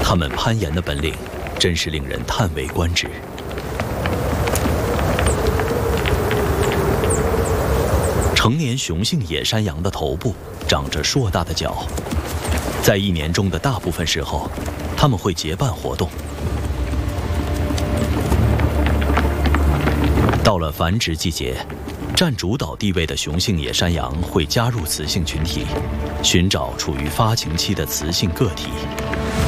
它们攀岩的本领真是令人叹为观止。成年雄性野山羊的头部长着硕大的角，在一年中的大部分时候，它们会结伴活动。到了繁殖季节，占主导地位的雄性野山羊会加入雌性群体，寻找处于发情期的雌性个体。